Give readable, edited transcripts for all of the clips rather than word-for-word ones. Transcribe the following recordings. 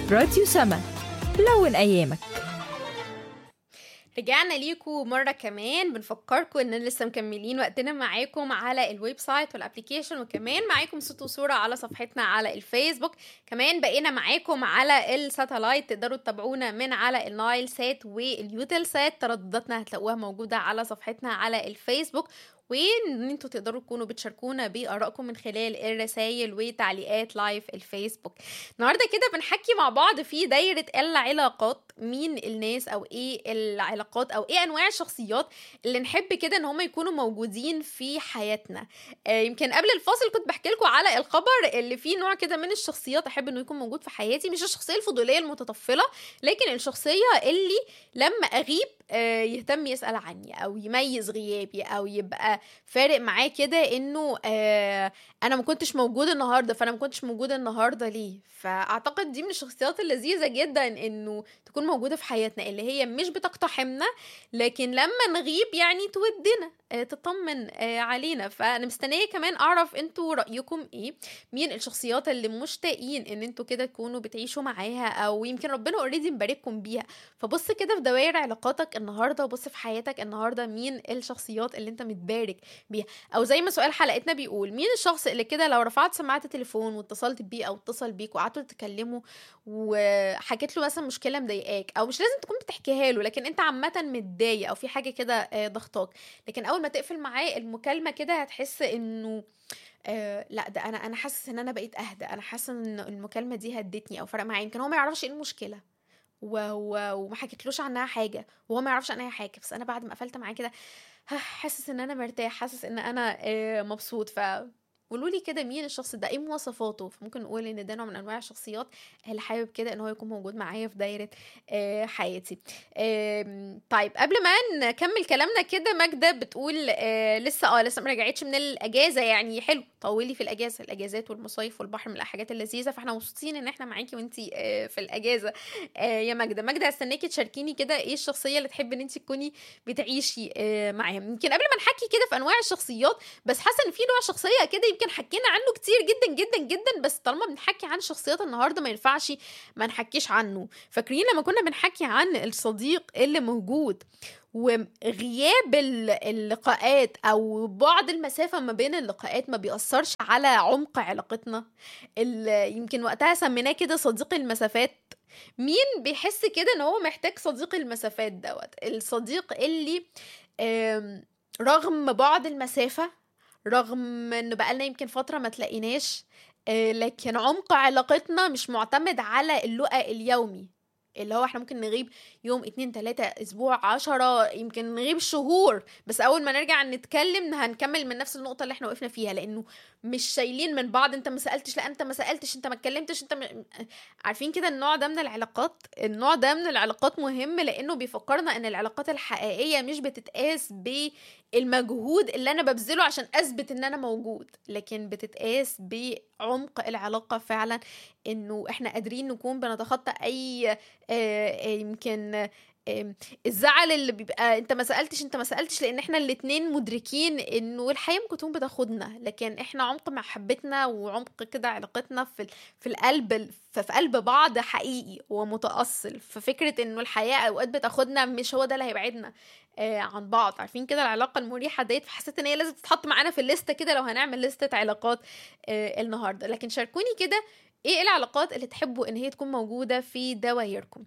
راديو سما، لون أيامك. رجعنا ليكم مرة كمان، بنفكركم ان لسه مكملين وقتنا معاكم على الويب سايت والابليكيشن، وكمان معاكم صوت وصورة على صفحتنا على الفيسبوك. كمان بقينا معاكم على الساتلايت، تقدروا تتابعونا من على النايل سات واليوتل سات. تردداتنا هتلاقوها موجودة على صفحتنا على الفيسبوك، وان انتوا تقدروا تكونوا بتشاركونا بآرائكم من خلال الرسائل وتعليقات لايف الفيسبوك. النهارده كده بنحكي مع بعض في دايرة العلاقات، مين الناس او ايه العلاقات او ايه انواع الشخصيات اللي نحب كده ان هم يكونوا موجودين في حياتنا. يمكن قبل الفاصل كنت بحكي لكم على الخبر اللي فيه نوع كده من الشخصيات احب انه يكون موجود في حياتي، مش الشخصية الفضولية المتطفلة، لكن الشخصية اللي لما اغيب يهتم يسأل عني او يميز غيابي او يبقى فارق معاه كده انه انا ما كنتش موجود النهارده، فانا ما كنتش موجود النهارده ليه. فاعتقد دي من الشخصيات اللذيذه جدا انه تكون موجوده في حياتنا، اللي هي مش بتقتحمنا لكن لما نغيب يعني تودنا تطمن علينا. فانا مستنيه كمان اعرف انتوا رايكم ايه، مين الشخصيات اللي مشتاقين ان انتوا كده تكونوا بتعيشوا معاها، او يمكن ربنا اوريدي مبارككم بيها. فبص كده في دوائر علاقاتك النهارده، وبص في حياتك النهارده مين الشخصيات اللي انت متبارك بيها. او زي ما سؤال حلقتنا بيقول، مين الشخص اللي كده لو رفعت سماعه التليفون واتصلت بيه او اتصل بيك وقعدتوا تتكلموا وحكيت له مثلا مشكله مضايقاك، او مش لازم تكون بتحكيها له لكن انت عامه متضايق او في حاجه كده ضغطاك، لكن اول ما تقفل معاه المكالمه كده هتحس انه لا ده انا حاسس ان انا بقيت اهدى، انا حاسه ان المكالمه دي هدتني او فرق معايا. يمكن هو ما يعرفش ايه المشكله وما حكيتلوش عنها حاجه وهو ما يعرفش عنها اي حاجه، بس انا بعد ما قفلت معاه كده حاسس ان انا مرتاح، حاسس ان انا مبسوط. قولوا لي كده مين الشخص ده، ايه مواصفاته. فممكن نقول ان ده نوع من انواع الشخصيات اللي حابب كده ان هو يكون موجود معايا في دايره حياتي. طيب قبل ما نكمل كلامنا كده، ماجدة بتقول لسه ما رجعتش من الاجازه، يعني حلو طولي في الاجازه، الاجازات والمصايف والبحر من الحاجات اللذيذه، فاحنا مبسوطين ان احنا معاكي وانتي في الاجازه. يا ماجدة هستناكي تشاركيني كده ايه الشخصيه اللي تحبي ان انتي تكوني بتعيشي معاهم. يمكن قبل ما نحكي كده في انواع الشخصيات، بس حاسه ان في نوع شخصيه كده يمكن حكينا عنه كتير جدا جدا جدا، بس طالما بنحكي عن شخصيات النهارده ما ينفعش ما نحكيش عنه. فاكرين لما كنا بنحكي عن الصديق اللي موجود وغياب اللقاءات او بعد المسافة ما بين اللقاءات ما بيأثرش على عمق علاقتنا؟ يمكن وقتها سميناه كده صديق المسافات. مين بيحس كده ان هو محتاج صديق المسافات دوت؟ الصديق اللي رغم بعد المسافة، رغم ان بقالنا يمكن فترة ما تلاقيناش، لكن عمق علاقتنا مش معتمد على اللقاء اليومي، اللي هو احنا ممكن نغيب يوم 2 3 اسبوع 10، يمكن نغيب شهور، بس اول ما نرجع نتكلم هنكمل من نفس النقطة اللي احنا وقفنا فيها، لانه مش شايلين من بعض. انت ما سألتش، لا انت ما سألتش، انت ما اتكلمتش، عارفين كده النوع ده من العلاقات. النوع ده من العلاقات مهم لانه بيفكرنا ان العلاقات الحقيقية مش بتتقاس بالمجهود اللي انا ببذله عشان اثبت ان انا موجود، لكن بتتقاس بعمق العلاقة فعلا، انه احنا قادرين نكون بنتخطى اي يمكن الزعل اللي بيبقى انت ما سألتش، لان احنا الاتنين مدركين انه الحياة ممكن تكون بتاخدنا، لكن احنا عمق محبتنا وعمق كده علاقتنا في القلب، في قلب بعض حقيقي ومتأصل. ففكرة انه الحياة اوقات بتاخدنا مش هو ده اللي هيبعدنا عن بعض. عارفين كده العلاقة المريحة ديت، فحسيت ان هي لازم تتحط معانا في الليستة كده لو هنعمل لستة علاقات النهاردة. لكن شاركوني كده ايه العلاقات اللي تحبوا ان هي تكون موجودة في دوايركم.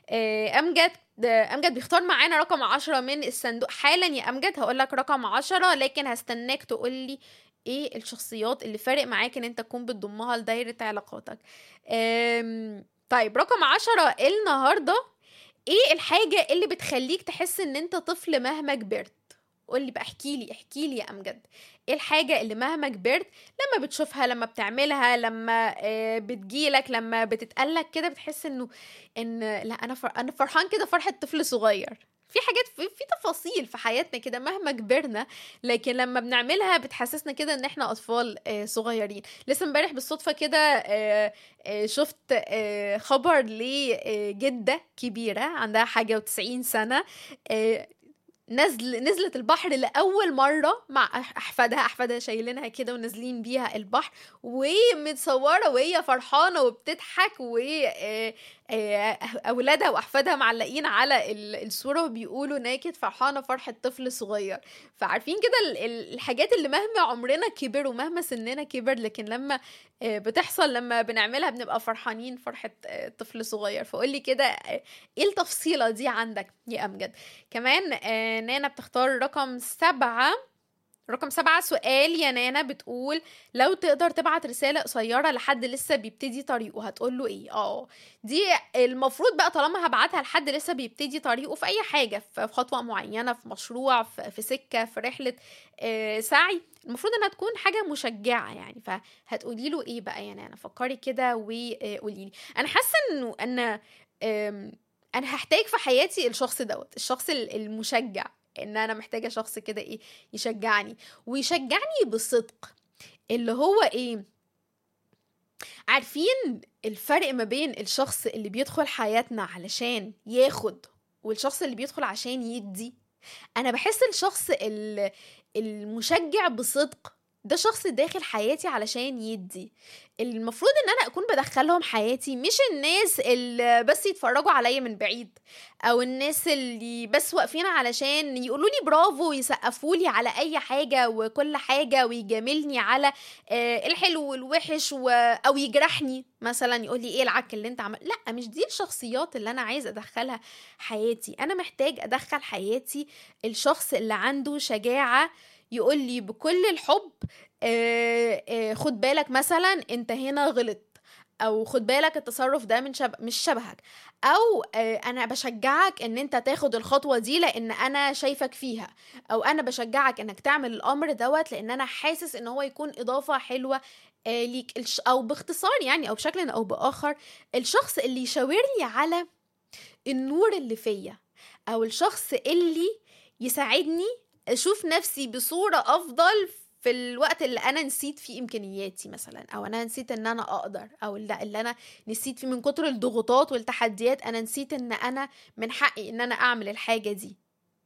امجد بيختار معانا رقم 10 من الصندوق حالا. يا امجد هقولك رقم 10، لكن هستناك تقولي ايه الشخصيات اللي فارق معاك ان انت تكون بتضمها لدايرة علاقاتك. طيب رقم 10 النهاردة، ايه الحاجة اللي بتخليك تحس ان انت طفل مهما كبرت؟ قولي بقى، احكيلي يا امجد، ايه الحاجة اللي مهما كبرت لما بتشوفها، لما بتعملها، لما بتجيلك، لما بتتقلك كده بتحس ان لا انا فرحان كده فرحة طفل صغير؟ في حاجات في تفاصيل في حياتنا كده مهما كبرنا، لكن لما بنعملها بتحسسنا كده ان احنا اطفال صغيرين. لسه امبارح بالصدفة كده شفت خبر لجدة كبيرة عندها حاجة و90 سنة، نزلت البحر لأول مرة مع أحفادها شايلينها كده ونازلين بيها البحر، ومتصورة وهي فرحانة وبتضحك، أولادها وأحفادها معلقين على الصورة وبيقولوا ناكد فرحانة فرحة طفل صغير. فعارفين كده الحاجات اللي مهما عمرنا كبر ومهما سننا كبر، لكن لما بتحصل لما بنعملها بنبقى فرحانين فرحة طفل صغير. فقولي كده ايه التفصيلة دي عندك يا أمجد؟ كمان نانا بتختار رقم 7. رقم 7 سؤال يا نانا بتقول لو تقدر تبعت رسالة قصيرة لحد لسه بيبتدي طريقه هتقول له ايه؟ دي المفروض بقى طالما هبعتها لحد لسه بيبتدي طريقه في اي حاجة، في خطوة معينة، في مشروع، في سكة، في رحلة سعي، المفروض انها تكون حاجة مشجعة يعني. فهتقولي له ايه بقى يا نانا؟ فكري كده وقوليلي. انا حاسة انه انا هحتاج في حياتي الشخص الشخص المشجع، ان انا محتاجة شخص كده ايه يشجعني ويشجعني بصدق. اللي هو ايه، عارفين الفرق ما بين الشخص اللي بيدخل حياتنا علشان ياخد والشخص اللي بيدخل عشان يدي؟ انا بحس الشخص المشجع بصدق ده شخص داخل حياتي علشان يدي. المفروض ان انا اكون بدخلهم حياتي، مش الناس اللي بس يتفرجوا عليا من بعيد، او الناس اللي بس واقفين علشان يقولوا لي برافو ويسقفوا لي على اي حاجة وكل حاجة ويجاملني على الحلو والوحش او يجرحني مثلا، يقول لي ايه العك اللي انت عمل. لا، مش دي الشخصيات اللي انا عايز ادخلها حياتي. انا محتاج ادخل حياتي الشخص اللي عنده شجاعة، يقول لي بكل الحب خد بالك مثلا انت هنا غلط، او خد بالك التصرف ده مش شبهك، او انا بشجعك ان انت تاخد الخطوة دي لان انا شايفك فيها، او انا بشجعك انك تعمل الامر دوت لان انا حاسس ان هو يكون اضافة حلوة ليك. او باختصار يعني، او بشكل او باخر، الشخص اللي يشاور لي على النور اللي فيا، او الشخص اللي يساعدني اشوف نفسي بصورة افضل في الوقت اللي انا نسيت فيه امكانياتي مثلا، او انا نسيت ان انا اقدر، او اللي انا نسيت فيه من كتر الضغوطات والتحديات انا نسيت ان انا من حقي ان انا اعمل الحاجة دي.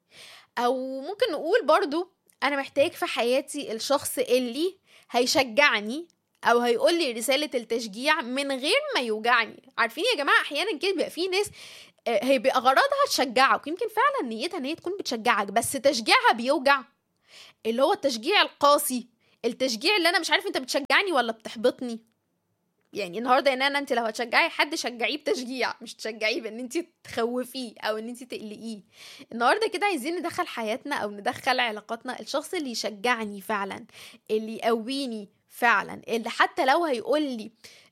او ممكن نقول برضو انا محتاج في حياتي الشخص اللي هيشجعني او هيقول لي رسالة التشجيع من غير ما يوجعني. عارفين يا جماعة احيانا كده بيبقى فيه ناس هي بأغراضها تشجعك، يمكن فعلا نيتها ان هي تكون بتشجعك، بس تشجيعها بيوجع، اللي هو التشجيع القاسي، التشجيع اللي انا مش عارف انت بتشجعني ولا بتحبطني. يعني النهارده ان انت لو هتشجعي حد شجعيه بتشجيع، مش تشجعيه بان انت تخوفيه او ان انت تقلقيه. النهارده كده عايزين ندخل حياتنا او ندخل علاقاتنا الشخص اللي يشجعني فعلا، اللي يقويني فعلا، اللي حتى لو هيقول لي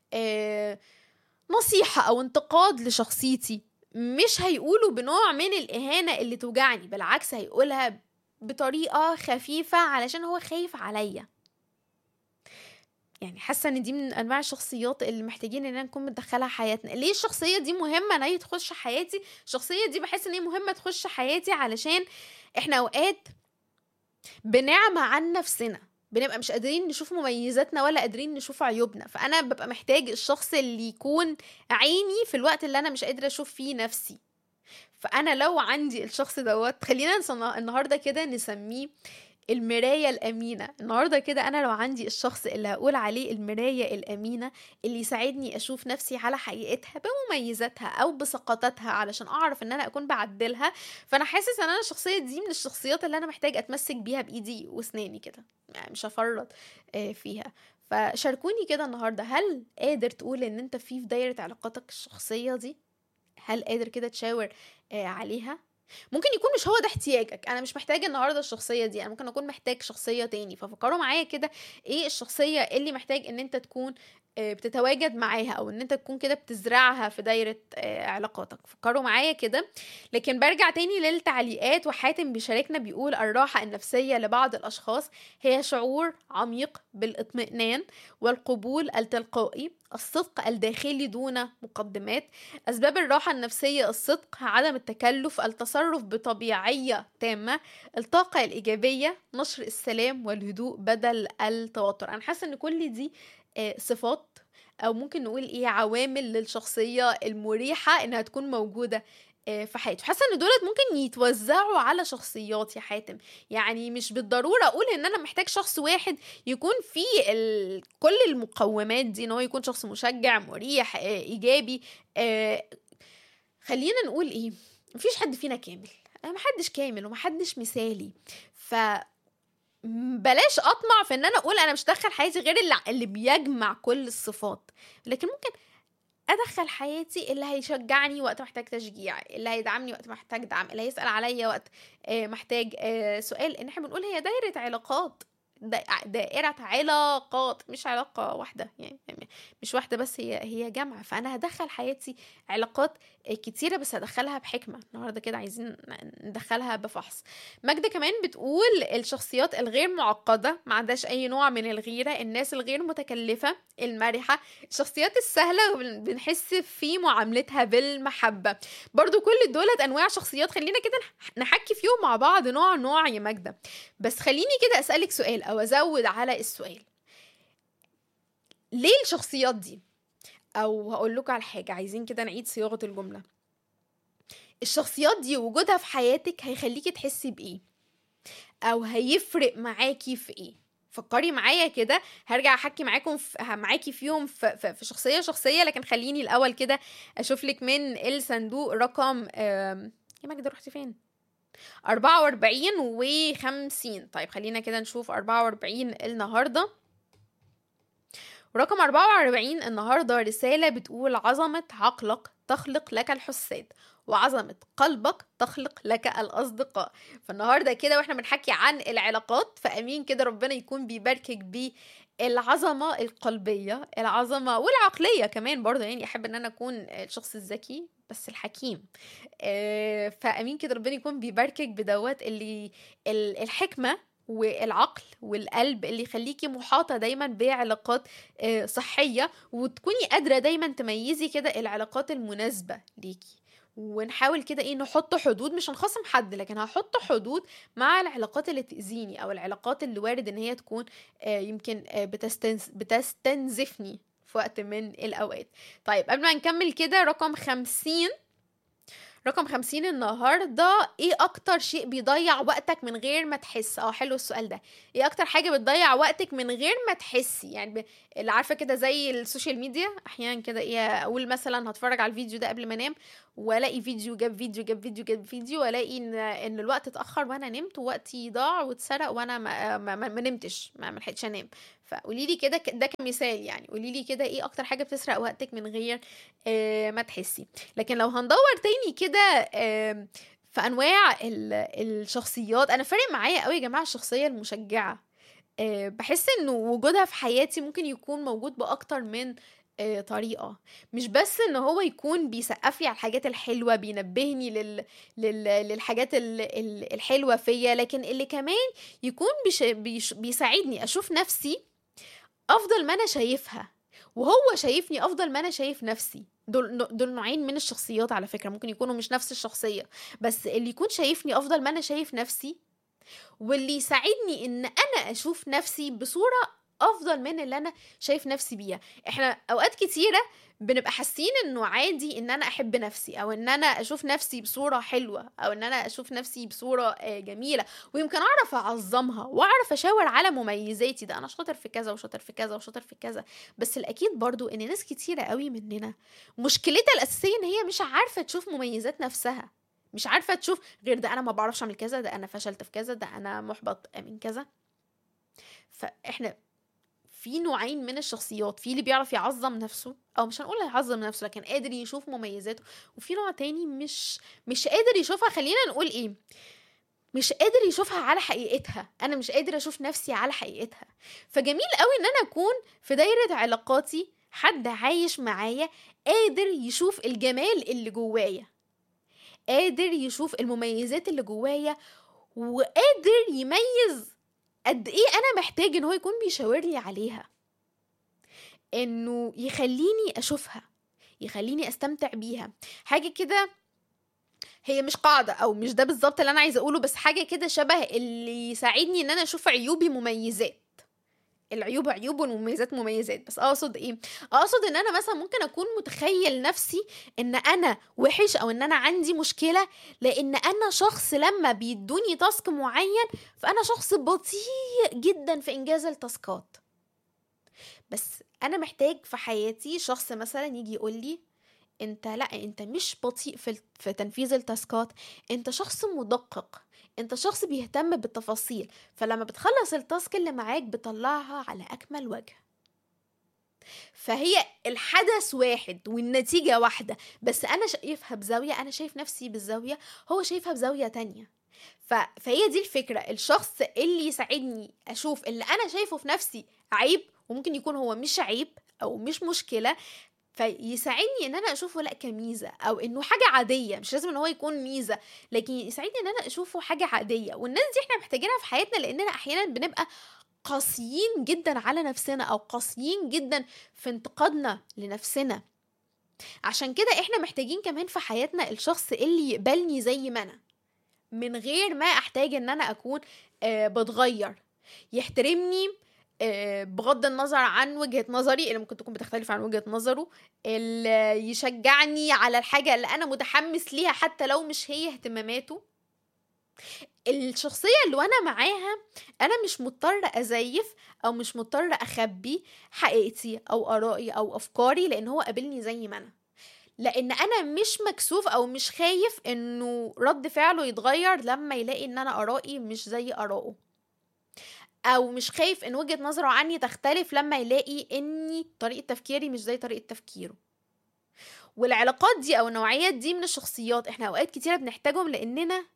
نصيحة او انتقاد لشخصيتي مش هيقوله بنوع من الإهانة اللي توجعني، بالعكس هيقولها بطريقة خفيفة علشان هو خايف عليا. يعني حاسة ان دي من انواع الشخصيات اللي محتاجين ان نكون مدخلها حياتنا. ليه الشخصية دي مهمة ان هي تخش حياتي؟ الشخصية دي بحس ان هي مهمة تخش حياتي علشان احنا اوقات بنعمة عن نفسنا، بنبقى مش قادرين نشوف مميزاتنا ولا قادرين نشوف عيوبنا، فانا ببقى محتاج الشخص اللي يكون عيني في الوقت اللي انا مش قادرة اشوف فيه نفسي. فانا لو عندي الشخص دوت، خلينا النهارده كده نسميه المراية الأمينة. النهاردة كده أنا لو عندي الشخص اللي هقول عليه المراية الأمينة، اللي يساعدني أشوف نفسي على حقيقتها بمميزاتها أو بسقطاتها علشان أعرف أن أنا أكون بعدلها، فأنا حاسس أن أنا الشخصية دي من الشخصيات اللي أنا محتاج أتمسك بيها بإيدي وسناني كده، يعني مش هفرط فيها. فشاركوني كده النهاردة، هل قادر تقول أن أنت في دايرة علاقاتك الشخصية دي؟ هل قادر كده تشاور عليها؟ ممكن يكون مش هو ده احتياجك، انا مش محتاجه النهارده الشخصيه دي، انا ممكن اكون محتاج شخصيه تاني. ففكروا معايا كده ايه الشخصيه اللي محتاج ان انت تكون بتتواجد معاها، او ان انت تكون كده بتزرعها في دايرة علاقاتك. فكروا معايا كده. لكن برجع تاني للتعليقات، وحاتم بيشاركنا بيقول الراحة النفسية لبعض الاشخاص هي شعور عميق بالاطمئنان والقبول التلقائي، الصدق الداخلي دون مقدمات. اسباب الراحة النفسية الصدق، عدم التكلف، التصرف بطبيعية تامة، الطاقة الايجابية، نشر السلام والهدوء بدل التوتر. انا حاسة ان كل دي صفات، او ممكن نقول ايه عوامل للشخصية المريحة انها تكون موجودة في حياتي. حاسه ان دولت ممكن يتوزعوا على شخصيات يا حاتم، يعني مش بالضروره اقول ان انا محتاج شخص واحد يكون فيه كل المقومات دي، ان هو يكون شخص مشجع مريح ايجابي. خلينا نقول ايه، مفيش حد فينا كامل، محدش كامل ومحدش مثالي. بلاش اطمع في ان انا اقول انا مش دخل حياتي غير اللي بيجمع كل الصفات، لكن ممكن ادخل حياتي اللي هيشجعني وقت محتاج تشجيع، اللي هيدعمني وقت محتاج دعم، اللي هيسأل عليا وقت محتاج سؤال. ان احنا بنقول هي دايرة علاقات، دائرة علاقات، مش علاقة واحدة، يعني مش واحدة بس، هي جمع. فأنا هدخل حياتي علاقات كتيرة، بس هدخلها بحكمة. النهاردة كده عايزين ندخلها بفحص. ماجدة كمان بتقول الشخصيات الغير معقدة، ما عندهاش أي نوع من الغيرة، الناس الغير متكلفة، المرحة، الشخصيات السهلة بنحس في معاملتها بالمحبة. برضو كل دولت أنواع شخصيات، خلينا كده نحكي فيهم مع بعض نوع يا ماجدة. بس خليني كده أسألك سؤال أو أزود على السؤال، ليه الشخصيات دي؟ أو هقول لكم على حاجة، عايزين كده نعيد صياغة الجملة. الشخصيات دي وجودها في حياتك هيخليكي تحسي بإيه؟ أو هيفرق معاكي في إيه؟ فكري معايا كده، هرجع أحكي معاكي فيهم في شخصية، لكن خليني الأول كده أشوف لك من الصندوق رقم يا ماجدة رحتي فين؟ 44 و50. طيب خلينا كده نشوف 44 النهاردة. ورقم 44 النهاردة رسالة بتقول عظمة عقلك تخلق لك الحساد، وعظمة قلبك تخلق لك الأصدقاء. فالنهاردة كده واحنا بنحكي عن العلاقات، فأمين كده ربنا يكون بيباركك بالعظمة القلبية، العظمة والعقلية كمان برضه، يعني أحب أن أنا أكون الشخص الذكي بس الحكيم. فأمين كده ربنا يكون بيباركك بدوت اللي الحكمة والعقل والقلب اللي يخليكي محاطة دايما بعلاقات صحية، وتكوني قادرة دايما تميزي كده العلاقات المناسبة ليكي. ونحاول كده ايه نحط حدود، مش هنخصم حد، لكن هحط حدود مع العلاقات اللي تأذيني، او العلاقات اللي وارد ان هي تكون يمكن بتستنزفني في وقت من الاوقات. طيب قبل ما نكمل كده، رقم 50 النهاردة، ايه اكتر شيء بيضيع وقتك من غير ما تحس؟ حلو السؤال ده. ايه اكتر حاجة بتضيع وقتك من غير ما تحسي؟ يعني اللي عارفة كده زي السوشيال ميديا، احيانا كده ايه اقول مثلا هتفرج على الفيديو ده قبل ما انام، والاقي فيديو جاب فيديو والاقي ان الوقت اتاخر وانا نمت، ووقتي ضاع واتسرق وانا ما نمتش، ما لحقتش انام. فقولي لي كده، ده كمثال يعني، قولي لي كده ايه اكتر حاجه بتسرق وقتك من غير ما تحسي. لكن لو هندور تاني كده في انواع الشخصيات، انا فارق معايا قوي يا جماعه الشخصيه المشجعه. بحس انه وجودها في حياتي ممكن يكون موجود باكتر من طريقة. مش بس ان هو يكون بيسقف لي على الحاجات الحلوة، بينبهني للحاجات الحلوة فيا، لكن اللي كمان يكون بيساعدني اشوف نفسي افضل ما انا شايفها، وهو شايفني افضل ما انا شايف نفسي. دول نوعين من الشخصيات على فكرة، ممكن يكونوا مش نفس الشخصية، بس اللي يكون شايفني افضل ما انا شايف نفسي، واللي يساعدني ان انا اشوف نفسي بصورة افضل من اللي انا شايف نفسي بيها. احنا اوقات كتيرة بنبقى حاسين انه عادي ان انا احب نفسي، او ان انا اشوف نفسي بصورة حلوة، او ان انا اشوف نفسي بصورة جميلة، ويمكن اعرف اعظمها واعرف اشاور على مميزاتي، ده انا شاطر في كذا وشاطر في كذا وشاطر في كذا. بس الاكيد برضو ان ناس كتيرة قوي مننا مشكلتها الاساسية ان هي مش عارفة تشوف مميزات نفسها، مش عارفة تشوف غير ده انا ما بعرفش اعمل كذا، ده انا فشلت في كذا، ده انا محبط من كذا. فاحنا في نوعين من الشخصيات، في اللي بيعرف يعظم نفسه، او مش هنقول يعظم نفسه لكن قادر يشوف مميزاته، وفي نوع تاني مش قادر يشوفها. خلينا نقول ايه، مش قادر يشوفها على حقيقتها. انا مش قادر اشوف نفسي على حقيقتها. فجميل قوي ان انا اكون في دايرة علاقاتي حد عايش معايا قادر يشوف الجمال اللي جوايا، قادر يشوف المميزات اللي جوايا، وقادر يميز قد ايه انا محتاج ان هو يكون بيشاور لي عليها، انه يخليني اشوفها، يخليني استمتع بيها. حاجة كده هي مش قاعدة، او مش ده بالظبط اللي انا عايزة اقوله، بس حاجة كده شبه اللي يساعدني ان انا اشوف عيوبي مميزات. العيوب عيوب والمميزات مميزات. بس اقصد ايه؟ اقصد ان انا مثلا ممكن اكون متخيل نفسي ان انا وحش او ان انا عندي مشكلة لان انا شخص لما بيدوني تاسك معين فانا شخص بطيء جدا في انجاز التاسكات. بس انا محتاج في حياتي شخص مثلا يجي يقول لي انت لا، انت مش بطيء في تنفيذ التاسكات، انت شخص مدقق، انت شخص بيهتم بالتفاصيل، فلما بتخلص التاسك اللي معاك بتطلعها على اكمل وجه. فهي الحدث واحد والنتيجة واحدة، بس انا شايفها بزاوية، انا شايف نفسي بالزاوية، هو شايفها بزاوية تانية. فهي دي الفكرة، الشخص اللي يساعدني اشوف اللي انا شايفه في نفسي عيب وممكن يكون هو مش عيب او مش مشكلة، فيساعدني ان انا اشوفه لا كميزة او انه حاجة عادية، مش لازم ان هو يكون ميزة، لكن يساعدني ان انا اشوفه حاجة عادية. والناس دي احنا محتاجينها في حياتنا لاننا احيانا بنبقى قاسيين جدا على نفسنا او قاسيين جدا في انتقادنا لنفسنا. عشان كده احنا محتاجين كمان في حياتنا الشخص اللي يقبلني زي ما انا من غير ما احتاج ان انا اكون بتغير، يحترمني بغض النظر عن وجهة نظري اللي ممكن تكون بتختلف عن وجهة نظره، اللي يشجعني على الحاجة اللي أنا متحمس ليها حتى لو مش هي اهتماماته. الشخصية اللي وانا معاها أنا مش مضطرة أزيف أو مش مضطرة أخبي حقيقتي أو آرائي أو أفكاري لأن هو قابلني زي ما أنا، لأن أنا مش مكسوف أو مش خايف إنه رد فعله يتغير لما يلاقي إن أنا آرائي مش زي آرائه، او مش خايف ان وجهة نظره عني تختلف لما يلاقي اني طريقة تفكيري مش زي طريقة تفكيره. والعلاقات دي او النوعيات دي من الشخصيات احنا اوقات كتيرة بنحتاجهم لاننا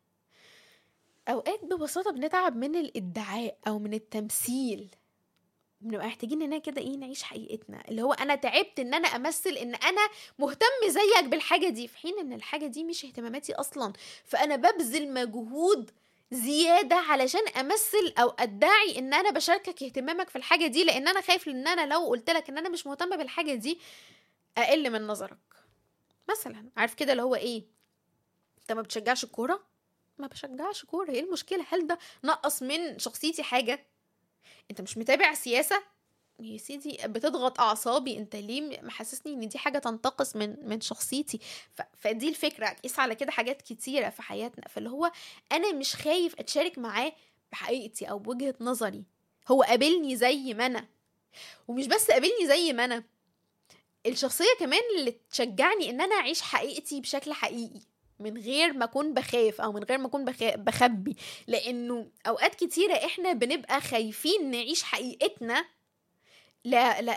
اوقات ببساطة بنتعب من الادعاء او من التمثيل، بنبقى محتاجين اننا كده ايه نعيش حقيقتنا، اللي هو انا تعبت ان انا امثل ان انا مهتم زيك بالحاجة دي في حين ان الحاجة دي مش اهتماماتي اصلا، فانا ببذل مجهود زيادة علشان امثل او ادعي ان انا بشاركك اهتمامك في الحاجة دي، لان انا خايف ان انا لو قلت لك ان انا مش مهتمة بالحاجة دي اقل من نظرك مثلا. عارف كده اللي هو ايه، انت ما بتشجعش الكورة، ما بشجعش كورة، ايه المشكلة؟ هل ده نقص من شخصيتي حاجة؟ انت مش متابع سياسة يا سيدي، بتضغط اعصابي، انت ليه محسسني ان دي حاجه تنتقص من شخصيتي؟ فدي الفكره، قيس على كده حاجات كتيره في حياتنا، فاللي هو انا مش خايف اتشارك معاه بحقيقتي او بوجهه نظري، هو قابلني زي ما انا، ومش بس قابلني زي ما انا، الشخصيه كمان اللي تشجعني ان انا اعيش حقيقتي بشكل حقيقي من غير ما اكون بخاف او من غير ما اكون بخبي، لانه اوقات كتيره احنا بنبقى خايفين نعيش حقيقتنا